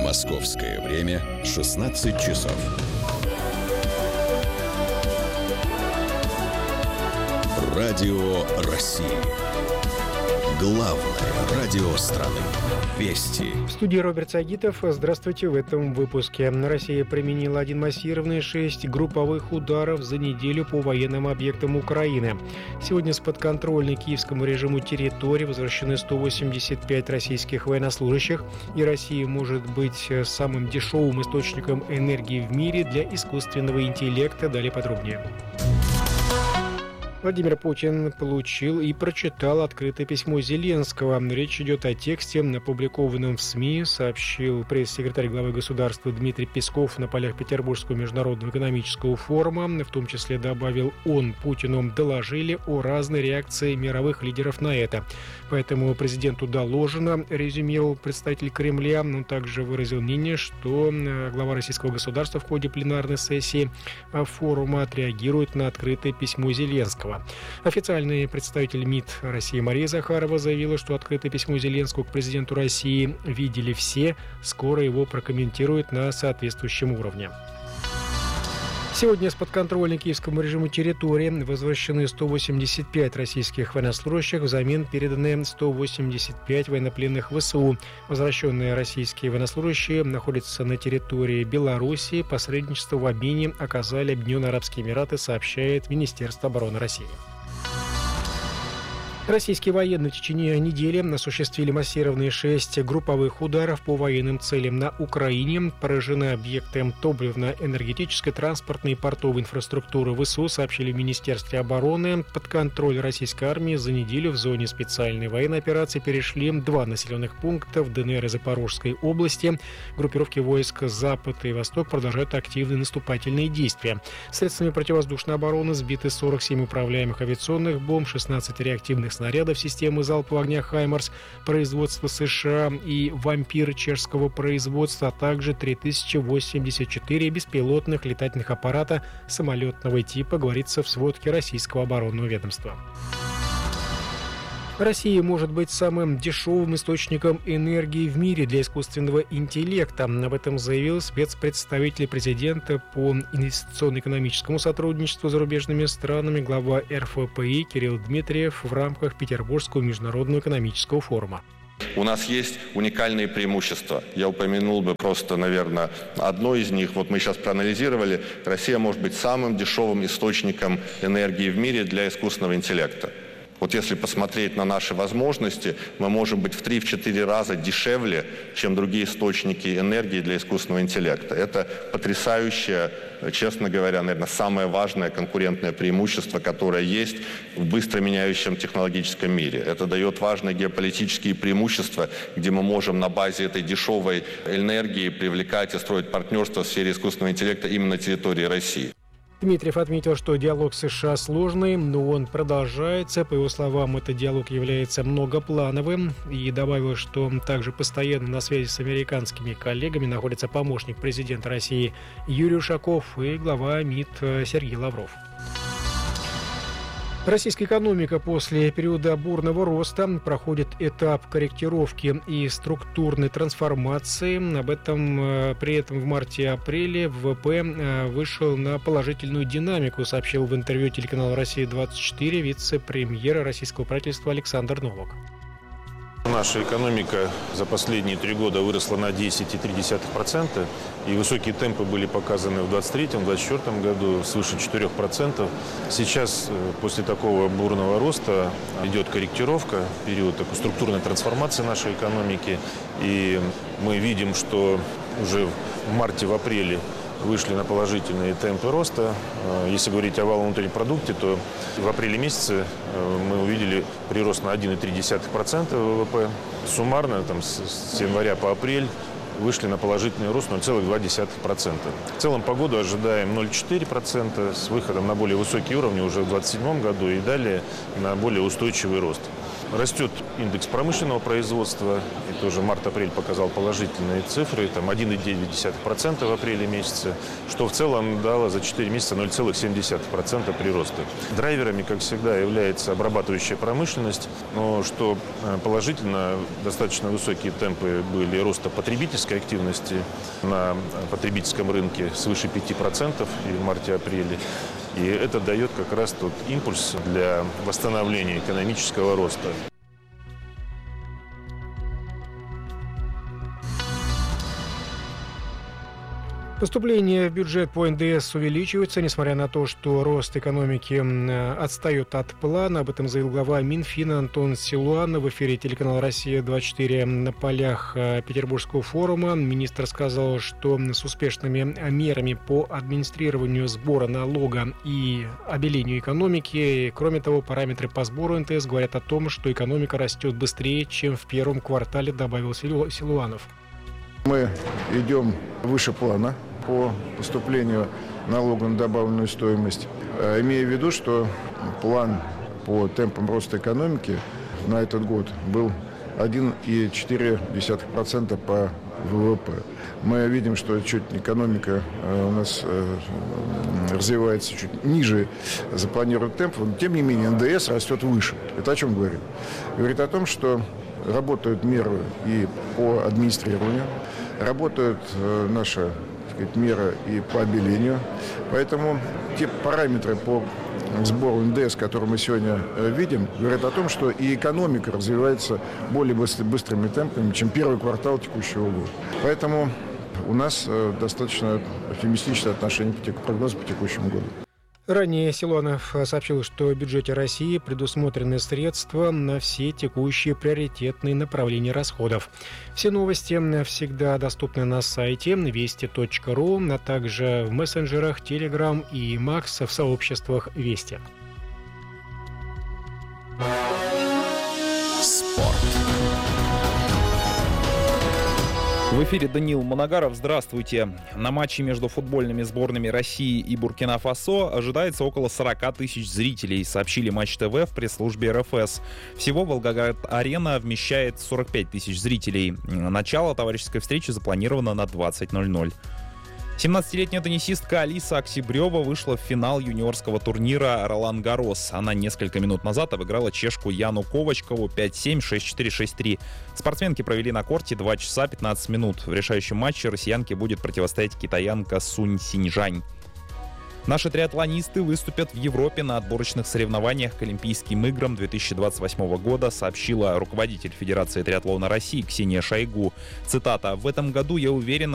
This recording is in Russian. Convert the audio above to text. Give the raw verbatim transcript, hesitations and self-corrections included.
Московское время шестнадцать часов. Радио России. Главное радио страны. Вести. В студии Роберт Сагитов. Здравствуйте. В этом выпуске. Россия применила один массированный, шесть групповых ударов за неделю по военным объектам Украины. Сегодня с подконтрольной киевскому режиму территории возвращены сто восемьдесят пять российских военнослужащих. И Россия может быть самым дешевым источником энергии в мире для искусственного интеллекта. Далее подробнее. Владимир Путин получил и прочитал открытое письмо Зеленского. Речь идет о тексте, опубликованном в СМИ, сообщил пресс-секретарь главы государства Дмитрий Песков на полях Петербургского международного экономического форума. В том числе, добавил он, Путину доложили о разной реакции мировых лидеров на это. Поэтому президенту доложено, резюмировал представитель Кремля. Он также выразил мнение, что глава российского государства в ходе пленарной сессии форума отреагирует на открытое письмо Зеленского. Официальный представитель МИД России Мария Захарова заявила, что открытое письмо Зеленского к президенту России видели все, скоро его прокомментируют на соответствующем уровне. Сегодня с подконтрольной киевскому режиму территории возвращены сто восемьдесят пять российских военнослужащих, взамен переданы сто восемьдесят пять военнопленных ВСУ. Возвращенные российские военнослужащие находятся на территории Белоруссии. Посредничество в обмене оказали Объединенные Арабские Эмираты, сообщает Министерство обороны России. Российские военные в течение недели осуществили массированные шесть групповых ударов по военным целям на Украине. Поражены объекты топливно-энергетической, транспортной и портовой инфраструктуры ВСУ, сообщили в Министерстве обороны. Под контроль российской армии за неделю в зоне специальной военной операции перешли два населенных пункта в ДНР и Запорожской области. Группировки войск Запад и Восток продолжают активные наступательные действия. Средствами противовоздушной обороны сбиты сорок семь управляемых авиационных бомб, шестнадцать реактивных снарядов системы залпового огня «Хаймарс» производства США и «Вампир» чешского производства, а также три тысячи восемьдесят четыре беспилотных летательных аппарата самолетного типа, говорится в сводке российского оборонного ведомства. Россия может быть самым дешевым источником энергии в мире для искусственного интеллекта. Об этом заявил спецпредставитель президента по инвестиционно-экономическому сотрудничеству с зарубежными странами, глава эр эф пэ и Кирилл Дмитриев в рамках Петербургского международного экономического форума. У нас есть уникальные преимущества. Я упомянул бы просто, наверное, одно из них. Вот мы сейчас проанализировали. Россия может быть самым дешевым источником энергии в мире для искусственного интеллекта. Вот если посмотреть на наши возможности, мы можем быть в три-четыре раза дешевле, чем другие источники энергии для искусственного интеллекта. Это потрясающее, честно говоря, наверное, самое важное конкурентное преимущество, которое есть в быстро меняющем технологическом мире. Это дает важные геополитические преимущества, где мы можем на базе этой дешевой энергии привлекать и строить партнерство в сфере искусственного интеллекта именно на территории России. Дмитриев отметил, что диалог с США сложный, но он продолжается. По его словам, этот диалог является многоплановым. И добавил, что также постоянно на связи с американскими коллегами находится помощник президента России Юрий Ушаков и глава МИД Сергей Лавров. Российская экономика после периода бурного роста проходит этап корректировки и структурной трансформации. Об этом при этом в марте-апреле вэ вэ пэ вышел на положительную динамику, сообщил в интервью телеканалу «Россия-двадцать четыре» вице-премьер российского правительства Александр Новак. Наша экономика за последние три года выросла на десять целых три десятых процента, и высокие темпы были показаны в двадцать третьем — двадцать четвёртом году, свыше четырех процентов. Сейчас, после такого бурного роста, идет корректировка, период такой структурной трансформации нашей экономики, и мы видим, что уже в марте, в апреле вышли на положительные темпы роста. Если говорить о валовом внутреннем продукте, то в апреле месяце мы увидели прирост на один целых три десятых процента вэ вэ пэ. Суммарно там, с января по апрель вышли на положительный рост ноль целых два десятых процента. В целом по году ожидаем ноль целых четыре десятых процента с выходом на более высокие уровни уже в двадцать седьмом году и далее на более устойчивый рост. Растет индекс промышленного производства, и тоже март-апрель показал положительные цифры, там один и девять десятых процента в апреле месяце, что в целом дало за четыре месяца ноль целых семь десятых процента прироста. Драйверами, как всегда, является обрабатывающая промышленность, но что положительно, достаточно высокие темпы были роста потребительской активности на потребительском рынке свыше пяти процентов и в марте-апреле. И это дает как раз тот импульс для восстановления экономического роста. Поступления в бюджет по эн дэ эс увеличиваются, несмотря на то, что рост экономики отстает от плана. Об этом заявил глава Минфина Антон Силуанов в эфире телеканала «Россия-двадцать четыре» на полях Петербургского форума. Министр сказал, что с успешными мерами по администрированию сбора налога и обелению экономики, кроме того, параметры по сбору эн тэ эс говорят о том, что экономика растет быстрее, чем в первом квартале, добавил Силуанов. Мы идем выше плана по поступлению налога на добавленную стоимость, имея в виду, что план по темпам роста экономики на этот год был один и четыре десятых процента по вэ вэ пэ. Мы видим, что чуть экономика у нас развивается чуть ниже запланированных темпов, но тем не менее эн дэ эс растет выше. Это о чем говорит? Говорит о том, что работают меры и по администрированию, работают э, наши, так сказать, меры и по обелению. Поэтому те параметры по сбору эн дэ эс, которые мы сегодня э, видим, говорят о том, что и экономика развивается более быстр, быстрыми темпами, чем первый квартал текущего года. Поэтому у нас э, достаточно оптимистичное отношение к прогнозу по текущему году. Ранее Силуанов сообщил, что в бюджете России предусмотрены средства на все текущие приоритетные направления расходов. Все новости всегда доступны на сайте вести точка ру, а также в мессенджерах Telegram и Макс в сообществах Вести. В эфире Даниил Манагаров. Здравствуйте. На матче между футбольными сборными России и Буркина-Фасо ожидается около сорок тысяч зрителей, сообщили Матч ТВ в пресс-службе эр эф эс. Всего Волгоград-арена вмещает сорок пять тысяч зрителей. Начало товарищеской встречи запланировано на двадцать ноль ноль. семнадцатилетняя теннисистка Алиса Оксебрёва вышла в финал юниорского турнира Ролан Гаррос. Она несколько минут назад обыграла чешку Яну Ковачкову пять семь, шесть четыре, шесть три. Спортсменки провели на корте два часа пятнадцать минут. В решающем матче россиянке будет противостоять китаянка Сунь Синьжань. Наши триатлонисты выступят в Европе на отборочных соревнованиях к Олимпийским играм две тысячи двадцать восьмого года, сообщила руководитель Федерации триатлона России Ксения Шойгу. Цитата: «В этом году я уверена,